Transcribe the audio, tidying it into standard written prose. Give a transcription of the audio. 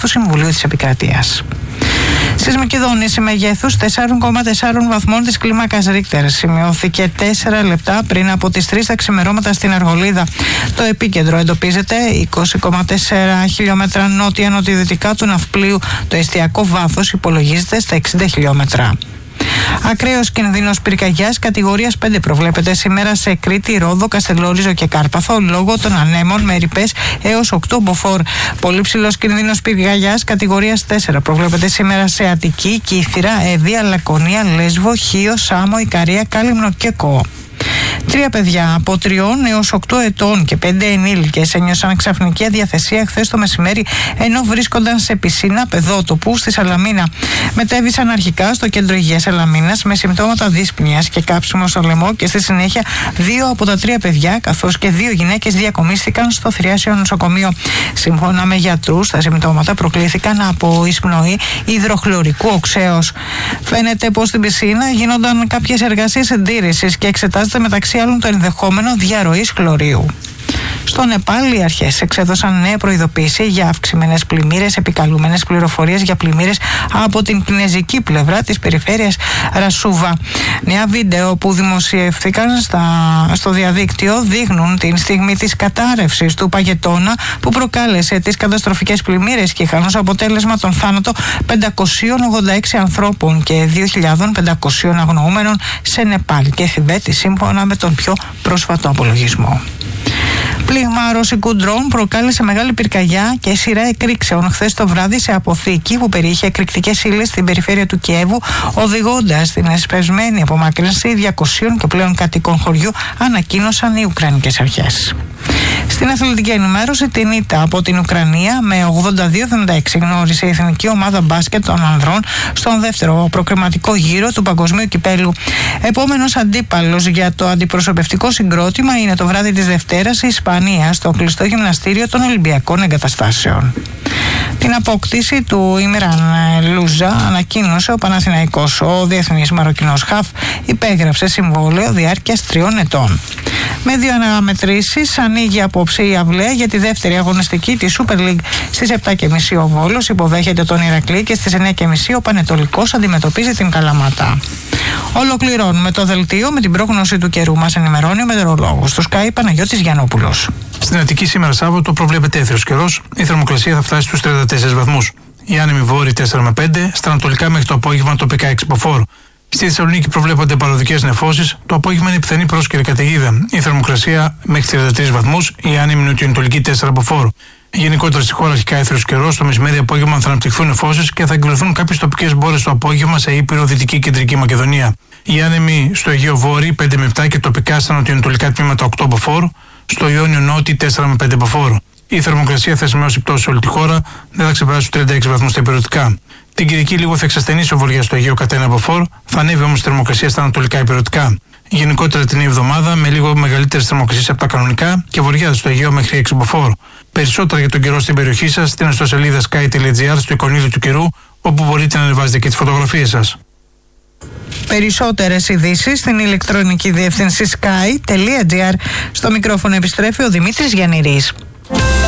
Συμβουλίου της Επικρατείας. Σεισμική δόνηση μεγέθους 4,4 βαθμών της κλίμακας Ρίχτερ σημειώθηκε 4 λεπτά πριν από τις 3 τα ξημερώματα στην Αργολίδα. Το επίκεντρο εντοπίζεται 20,4 χιλιόμετρα νότια-νοτιοδυτικά του ναυπλίου. Το εστιακό βάθος υπολογίζεται στα 60 χιλιόμετρα. Ακραίος κινδύνος πυρκαγιάς κατηγορίας 5 προβλέπεται σήμερα σε Κρήτη, Ρόδο, Καστελόριζο και Κάρπαθο λόγω των ανέμων με ρηπές έως 8 μποφόρ. Πολύ ψηλός κινδύνος πυρκαγιάς κατηγορίας 4 προβλέπεται σήμερα σε Αττική, Κύθυρα, Εύβοια, Λακωνία, Λέσβο, Χίο, Σάμο, Ικαρία, Κάλυμνο και Κο. 3 παιδιά από 3 έως 8 ετών και 5 ενήλικες ένιωσαν ξαφνική αδιαθεσία χθες το μεσημέρι ενώ βρίσκονταν σε πισίνα παιδότοπου στη Σαλαμίνα. Μετέβησαν αρχικά στο κέντρο υγείας Σαλαμίνας με συμπτώματα δύσπνοιας και κάψιμο στο λαιμό και στη συνέχεια 2 από τα 3 παιδιά καθώς και 2 γυναίκες διακομίστηκαν στο Θηριάσιο νοσοκομείο. Σύμφωνα με γιατρούς, τα συμπτώματα προκλήθηκαν από εισπνοή υδροχλωρικού οξέως. Φαίνεται πως στην πισίνα γίνονταν κάποιες εργασίες συντήρησης και εξετάζεται μεταξύ άλλων το ενδεχόμενο διαρροής χλωρίου. Στο Νεπάλ, οι αρχές εξέδωσαν νέα προειδοποίηση για αυξημένες πλημμύρες, επικαλούμενες πληροφορίες για πλημμύρες από την κινεζική πλευρά της περιφέρειας Ρασούβα. Νέα βίντεο που δημοσιεύθηκαν στο διαδίκτυο δείχνουν την στιγμή της κατάρρευσης του παγετώνα που προκάλεσε τις καταστροφικές πλημμύρες και είχαν ως αποτέλεσμα τον θάνατο 586 ανθρώπων και 2.500 αγνοούμενων σε Νεπάλ και Θιβέτη, σύμφωνα με τον πιο πρόσφατο απολογισμό. Πλήγμα ρωσικού ντρόουν προκάλεσε μεγάλη πυρκαγιά και σειρά εκρήξεων χθες το βράδυ σε αποθήκη που περιείχε εκρηκτικές ύλες στην περιφέρεια του Κιέβου, οδηγώντας στην εσπεσμένη απομάκρυνση 200 και πλέον κατοίκων χωριού, ανακοίνωσαν οι Ουκρανικές αρχές. Στην αθλητική ενημέρωση, την ήττα από την Ουκρανία με 82-76 γνώρισε η εθνική ομάδα μπάσκετ των ανδρών στον δεύτερο προκριματικό γύρο του Παγκοσμίου Κυπέλου. Επόμενος αντίπαλος για το αντιπροσωπευτικό συγκρότημα είναι το βράδυ της Δευτέρας η Ισπανία στο κλειστό γυμναστήριο των Ολυμπιακών Εγκαταστάσεων. Την απόκτηση του Ιμραν Λούζα ανακοίνωσε ο Παναθηναϊκός. Ο διεθνής Μαροκινός χαφ υπέγραψε συμβόλαιο διάρκειας 3 ετών. Με 2 αναμετρήσεις ανοίγει απόψε η αυλαία για τη δεύτερη αγωνιστική της Super League. Στις 7.30 ο Βόλος υποδέχεται τον Ηρακλή και στις 9.30 ο Πανετολικός αντιμετωπίζει την Καλαμάτα. Ολοκληρώνουμε το δελτίο με την πρόγνωση του καιρού. Μας ενημερώνει ο μετεωρολόγος του Sky Παναγιώτης Γιαννόπουλος. Στην Αττική σήμερα Σάββατο προβλέπεται έθριος καιρός. Η θερμοκρασία θα φτάσει στους 34 βαθμούς. Οι άνεμοι βόρειοι 4 με 5, στα ανατολικά μέχρι το απόγευμα τοπικά 6 μποφόρ. Στη Θεσσαλονίκη προβλέπονται παροδικές νεφώσεις. Το απόγευμα είναι πιθανή πρόσκαιρη καταιγίδα. Η θερμοκρασία μέχρι 33 βαθμούς, η άνεμη νοτιοανατολική 4 μποφόρ. Γενικότερα στη χώρα αρχικά έθριος καιρός, το μεσημέρι απόγευμα θα αναπτυχθούν νεφώσεις και θα εκδηλωθούν κάποιες τοπικές μπόρες το απόγευμα σε Ήπειρο, Δυτική Κεντρική Μακεδονία. Οι άνεμοι στο Αιγαίο Βόρειο 5 με 7 και τοπικά στα νοτιοανατολικά τμήματα 8 μποφόρ, στο Ιόνιο Νότι 4 με 5 μποφόρ. Η θερμοκρασία θα σημειώσει πτώση σε όλη τη χώρα, δεν θα ξεπεράσει τους 36 βαθμούς τα υπηρετικά. Την Κυριακή λίγο θα εξασθενήσει ο βορειάς στο Αιγαίο κατά 1 μποφόρ, θα ανέβει όμως η θερμοκρασία στα ανατολικά υπηρετικά. Γενικότερα την εβδομάδα με λίγο μεγαλύτερες θερμοκρασίες από τα κανονικά και βορειά στο Αιγαίο μέχρι 6 μποφόρ. Περισσότερα για τον καιρό στην περιοχή σας στην ιστοσελίδα sky.gr στο εικονίδιο του καιρού, όπου μπορείτε να ανεβάζετε και τις φωτογραφίες σας. Περισσότερες ειδήσεις στην ηλεκτρονική διεύθυνση sky.gr. Στο μικρόφωνο επιστρέφει ο Δημήτρης Γιαννηρής.